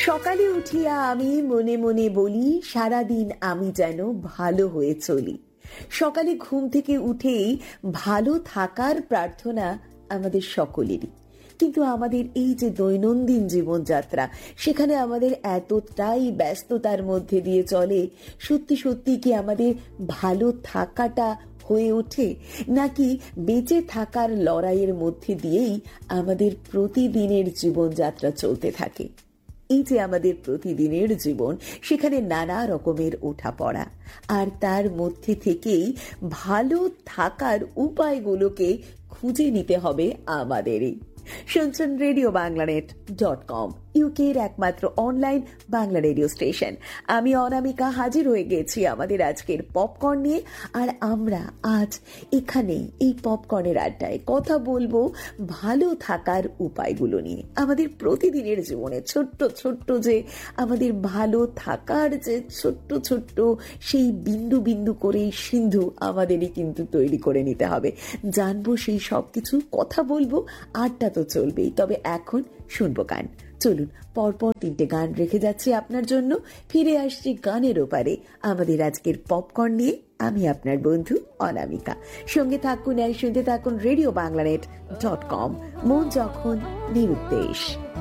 সকালে উঠিয়া আমি মনে মনে বলি, সারাদিন আমি যেন ভালো হয়ে চলি। সকালে ঘুম থেকে উঠেই ভালো থাকার প্রার্থনা আমাদের সকলেরই। কিন্তু আমাদের এই যে দৈনন্দিন জীবনযাত্রা, সেখানে আমাদের এতটাই ব্যস্ততার মধ্যে দিয়ে চলে, সত্যি সত্যি কি আমাদের ভালো থাকাটা হয়ে ওঠে, নাকি বেঁচে থাকার লড়াইয়ের মধ্যে দিয়েই আমাদের প্রতিদিনের জীবনযাত্রা চলতে থাকে? এই যে আমাদের প্রতিদিনের জীবন, সেখানে নানা রকমের ওঠাপড়া, আর তার মধ্যে থেকেই ভালো থাকার উপায়গুলোকে খুঁজে নিতে হবে আমাদেরই। শুনছেন RadioBanglaNet.com, ইউকের একমাত্র অনলাইন বাংলা রেডিও স্টেশন। আমি অনামিকা হাজির হয়ে গেছি আমাদের আজকের পপকর্ন নিয়ে। আর আমরা আজ এখানেই এই পপকর্নের আড্ডায় কথা বলবো ভালো থাকার উপায়গুলো নিয়ে। আমাদের প্রতিদিনের জীবনে ছোট্ট ছোট্ট যে আমাদের ভালো থাকার যে ছোট্ট ছোট্ট সেই বিন্দু বিন্দু করে সিন্ধু আমাদেরই কিন্তু তৈরি করে নিতে হবে। জানবো সেই সব কিছু, কথা বলবো, আড্ডা তো চলবেই। তবে এখন শুনবো গান। চলুন, পরপর 3টে গান রেখে যাচ্ছি আপনার জন্য। ফিরে আসছি গানের ওপারে আমাদের আজকের পপকর্ন নিয়ে। আমি আপনার বন্ধু অনামিকা। সঙ্গে থাকুন আর শুনতে থাকুন RadioBanglaNet.com, মন যখন নিরুদ্দেশ।